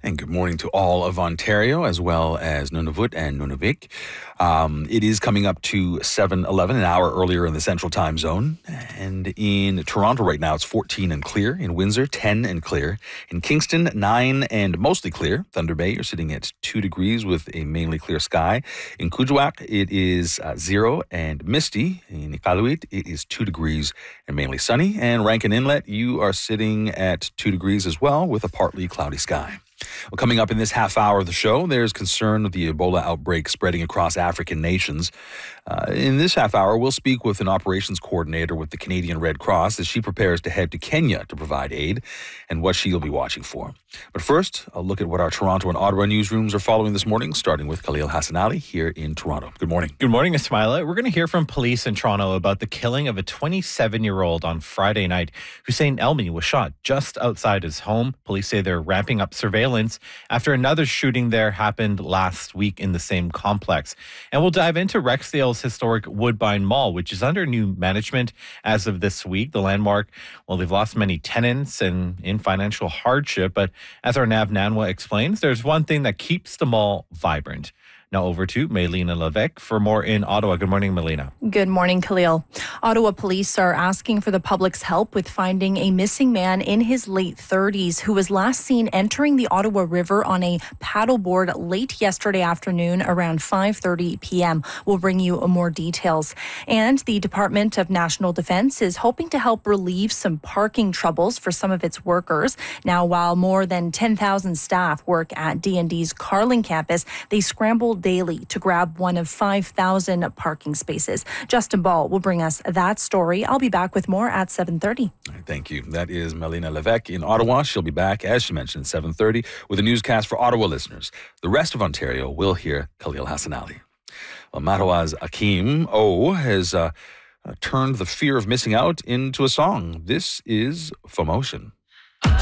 And good morning to all of Ontario, as well as Nunavut and Nunavik. It is coming up to 7:11, an hour earlier in the Central Time Zone. And in Toronto right now, it's 14 and clear. In Windsor, 10 and clear. In Kingston, 9 and mostly clear. Thunder Bay, you're sitting at 2 degrees with a mainly clear sky. In Kuujjuaq, it is 0 and misty. In Iqaluit, it is 2 degrees and mainly sunny. And Rankin Inlet, you are sitting at 2 degrees as well with a partly cloudy sky. Well, coming up in this half hour of the show, there's concern of the Ebola outbreak spreading across African nations. In this half hour, we'll speak with an operations coordinator with the Canadian Red Cross as she prepares to head to Kenya to provide aid and what she'll be watching for. But first, I'll look at what our Toronto and Ottawa newsrooms are following this morning, starting with Khalil Hassanali here in Toronto. Good morning. Good morning, Ismaila. We're going to hear from police in Toronto about the killing of a 27-year-old on Friday night. Hussein Elmi was shot just outside his home. Police say they're ramping up surveillance after another shooting there happened last week in the same complex. And we'll dive into Rexdale's historic Woodbine Mall, which is under new management as of this week. The landmark, well, they've lost many tenants and in financial hardship. But as our Nav Nanwa explains, there's one thing that keeps the mall vibrant. Now over to Melina Levesque for more in Ottawa. Good morning, Melina. Good morning, Khalil. Ottawa police are asking for the public's help with finding a missing man in his late 30s who was last seen entering the Ottawa River on a paddleboard late yesterday afternoon around 5:30 p.m. We'll bring you more details. And the Department of National Defence is hoping to help relieve some parking troubles for some of its workers. Now, while more than 10,000 staff work at D&D's Carling campus, they scramble daily to grab one of 5,000 parking spaces. Justin Ball will bring us that story. I'll be back with more at 7:30. Thank you. That is Melina Levesque in Ottawa. She'll be back, as she mentioned, at 7:30 with a newscast for Ottawa listeners. The rest of Ontario will hear Khalil Hassanali. Well, Matawa's Akeem O has turned the fear of missing out into a song. This is FOMotion.